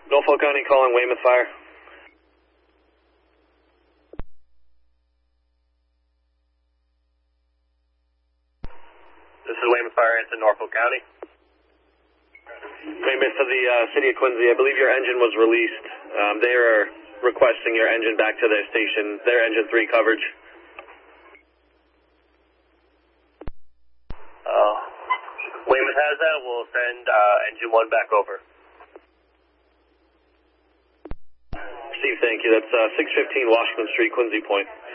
Norfolk County calling Weymouth Fire. This is Weymouth Fire into Norfolk County. Weymouth to the city of Quincy. I believe your engine was released. They are requesting your engine back to their station, their engine 3 coverage. Weymouth has that. We'll send engine 1 back over. Steve, thank you. That's 615 Washington Street, Quincy Point.